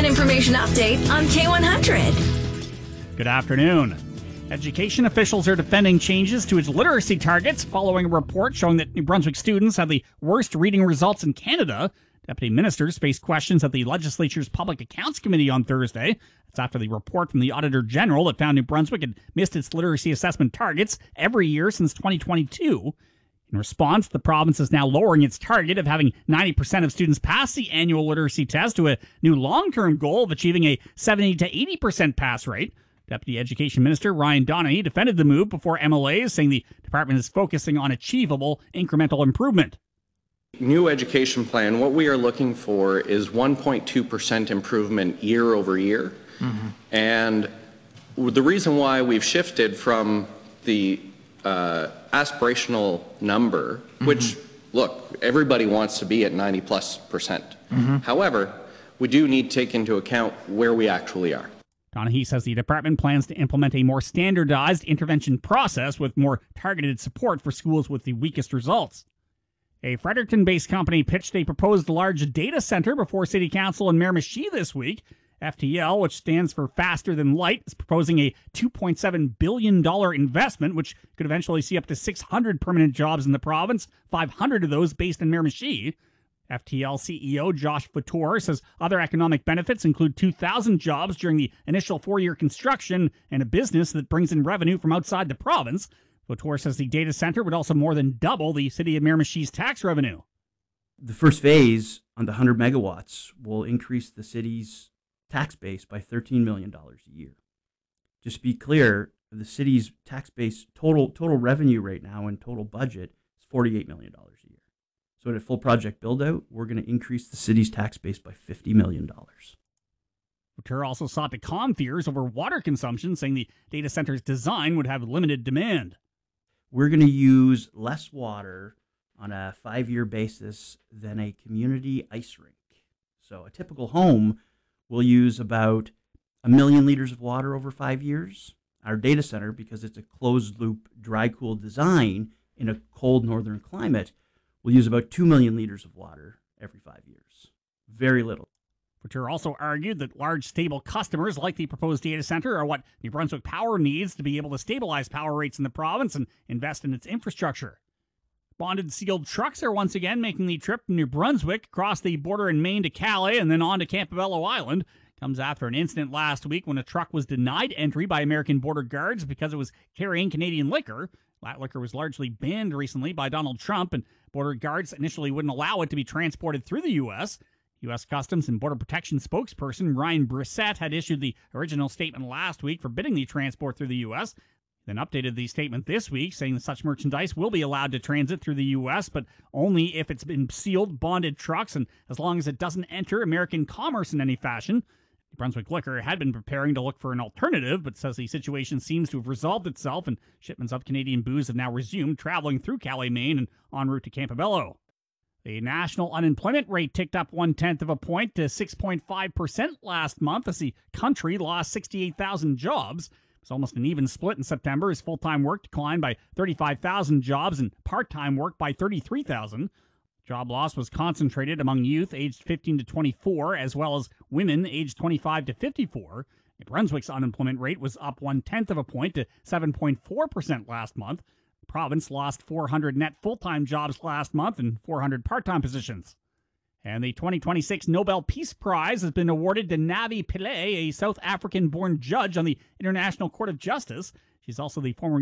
An information update on K100. Good afternoon. Education officials are defending changes to its literacy targets following a report showing that New Brunswick students have the worst reading results in Canada. Deputy ministers faced questions at the legislature's Public Accounts Committee on Thursday. That's after the report from the Auditor General that found New Brunswick had missed its literacy assessment targets every year since 2022. In response, the province is now lowering its target of having 90% of students pass the annual literacy test to a new long-term goal of achieving a 70 to 80% pass rate. Deputy Education Minister Ryan Donaghy defended the move before MLAs, saying the department is focusing on achievable incremental improvement. New education plan, what we are looking for is 1.2% improvement year over year. And the reason why we've shifted from the aspirational number, which, look, everybody wants to be at 90+%. However, we do need to take into account where we actually are. Donaghy says the department plans to implement a more standardized intervention process with more targeted support for schools with the weakest results. A Fredericton-based company pitched a proposed large data center before City Council in Miramichi this week. FTL, which stands for Faster Than Light, is proposing a $2.7 billion investment, which could eventually see up to 600 permanent jobs in the province, 500 of those based in Miramichi. FTL CEO Josh Fatour says other economic benefits include 2,000 jobs during the initial 4-year construction and a business that brings in revenue from outside the province. Fatour says the data center would also more than double the city of Miramichi's tax revenue. The first phase on the 100 megawatts will increase the city's tax base by $13 million a year. Just to be clear, the city's tax base total revenue right now and total budget is $48 million a year. So at a full project build out, we're going to increase the city's tax base by $50 million. Fatour also sought to calm fears over water consumption, saying the data center's design would have limited demand. We're going to use less water on a 5-year basis than a community ice rink. So a typical home will use about 1 million liters of water over 5 years. Our data center, because it's a closed-loop, dry-cooled design in a cold northern climate, will use about 2 million liters of water every 5 years. Very little. Fatour also argued that large, stable customers like the proposed data center are what New Brunswick Power needs to be able to stabilize power rates in the province and invest in its infrastructure. Bonded sealed trucks are once again making the trip from New Brunswick across the border in Maine to Calais and then on to Campobello Island. Comes after an incident last week when a truck was denied entry by American border guards because it was carrying Canadian liquor. That liquor was largely banned recently by Donald Trump, and border guards initially wouldn't allow it to be transported through the U.S. U.S. Customs and Border Protection spokesperson Ryan Brissett had issued the original statement last week forbidding the transport through the U.S., then updated the statement this week, saying that such merchandise will be allowed to transit through the U.S., but only if it's been sealed, bonded trucks, and as long as it doesn't enter American commerce in any fashion. New Brunswick Liquor had been preparing to look for an alternative, but says the situation seems to have resolved itself, and shipments of Canadian booze have now resumed traveling through Calais, Maine, and en route to Campobello. The national unemployment rate ticked up 0.1 of a point to 6.5% last month as the country lost 68,000 jobs. It was almost an even split in September as full-time work declined by 35,000 jobs and part-time work by 33,000. Job loss was concentrated among youth aged 15 to 24 as well as women aged 25 to 54. New Brunswick's unemployment rate was up 0.1 of a point to 7.4% last month. The province lost 400 net full-time jobs last month and 400 part-time positions. And the 2026 Nobel Peace Prize has been awarded to Navi Pillay, a South African-born judge on the International Court of Justice. She's also the former